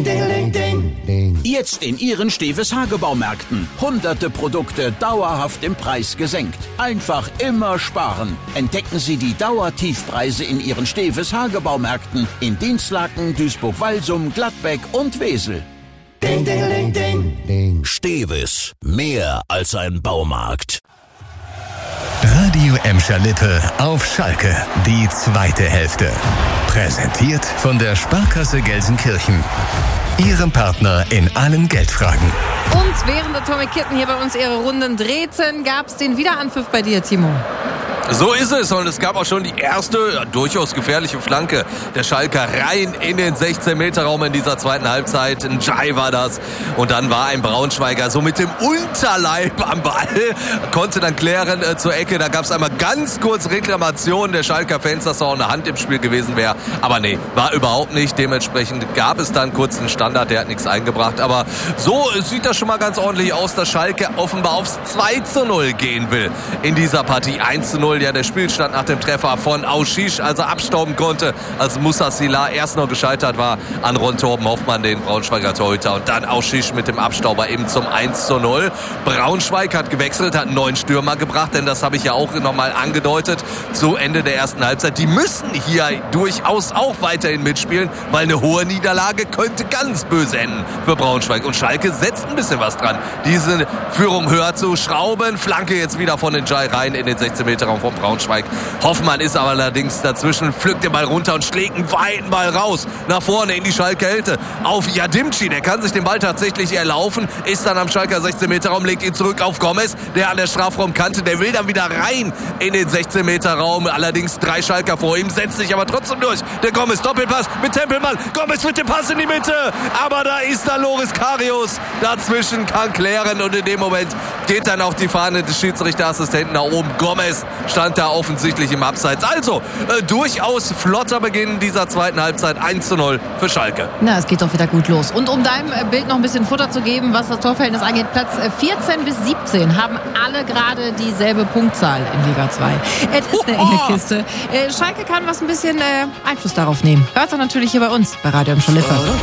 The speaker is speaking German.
Ding, ding, ding, ding. Jetzt in Ihren Steves Hagebaumärkten. Hunderte Produkte dauerhaft im Preis gesenkt. Einfach immer sparen. Entdecken Sie die Dauertiefpreise in Ihren Steves Hagebaumärkten in Dinslaken, Duisburg-Walsum, Gladbeck und Wesel. Ding, ding, ding, ding, ding. Steves, mehr als ein Baumarkt. Radio Emscher Lippe auf Schalke, die zweite Hälfte. Präsentiert von der Sparkasse Gelsenkirchen. Ihrem Partner in allen Geldfragen. Und während der Tommy Kitten hier bei uns ihre Runden drehten, gab es den Wiederanpfiff bei dir, Timo. So ist es, und es gab auch schon die erste, durchaus gefährliche Flanke der Schalker rein in den 16-Meter-Raum in dieser zweiten Halbzeit. Ein Jai war das, und dann war ein Braunschweiger so mit dem Unterleib am Ball, konnte dann klären zur Ecke. Da gab es einmal ganz kurz Reklamation der Schalker Fans, dass da auch eine Hand im Spiel gewesen wäre. Aber nee, war überhaupt nicht. Dementsprechend gab es dann kurz einen Standard, der hat nichts eingebracht. Aber so sieht das schon mal ganz ordentlich aus, dass Schalke offenbar aufs 2:0 gehen will in dieser Partie. 1:0. Ja, der Spielstand nach dem Treffer von Auschisch, als er abstauben konnte, als Moussa Sylla erst noch gescheitert war an Ron Torben Hoffmann, den Braunschweiger Torhüter, und dann Auschisch mit dem Abstauber eben zum 1:0. Braunschweig hat gewechselt, hat einen neuen Stürmer gebracht, denn das habe ich ja auch nochmal angedeutet zu Ende der ersten Halbzeit. Die müssen hier durchaus auch weiterhin mitspielen, weil eine hohe Niederlage könnte ganz böse enden für Braunschweig. Und Schalke setzt ein bisschen was dran, diese Führung höher zu schrauben. Flanke jetzt wieder von den Jai rein in den 16-Meter-Raum von Braunschweig. Hoffmann ist aber allerdings dazwischen, pflückt den Ball runter und schlägt einen weiten Ball raus nach vorne in die Schalker Hälfte auf Yadimci. Der kann sich den Ball tatsächlich erlaufen, ist dann am Schalker 16-Meter-Raum, legt ihn zurück auf Gomez, der an der Strafraumkante, der will dann wieder rein in den 16-Meter-Raum. Allerdings 3 Schalker vor ihm, setzt sich aber trotzdem durch. Der Gomez, Doppelpass mit Tempelmann. Gomez mit dem Pass in die Mitte, aber da ist dann Loris Karius dazwischen, kann klären, und in dem Moment geht dann auch die Fahne des Schiedsrichterassistenten nach oben. Gomez stand da offensichtlich im Abseits. Also, durchaus flotter Beginn dieser zweiten Halbzeit. 1:0 für Schalke. Na, es geht doch wieder gut los. Und um deinem Bild noch ein bisschen Futter zu geben, was das Torverhältnis angeht, Platz 14 bis 17 haben alle gerade dieselbe Punktzahl in Liga 2. Es ist eine enge Kiste. Schalke kann was ein bisschen Einfluss darauf nehmen. Hört ihr natürlich hier bei uns, bei Radio Emscher Lippe.